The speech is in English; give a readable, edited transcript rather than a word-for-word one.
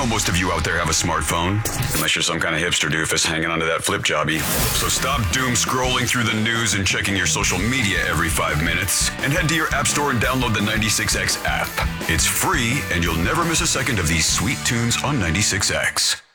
know most of you out there have a smartphone, unless you're some kind of hipster doofus hanging onto that flip jobby. So stop doom scrolling through the news and checking your social media every 5 minutes, and head to your app store and download the 96X app. It's free, and you'll never miss a second of these sweet tunes on 96X.